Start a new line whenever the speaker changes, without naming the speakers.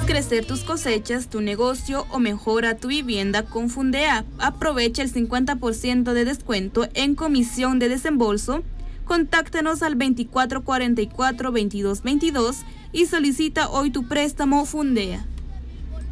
crecer tus cosechas, tu negocio o mejora tu vivienda con Fundea. Aprovecha el 50% de descuento en comisión de desembolso. Contáctanos al 2444-2222 y solicita hoy tu préstamo Fundea.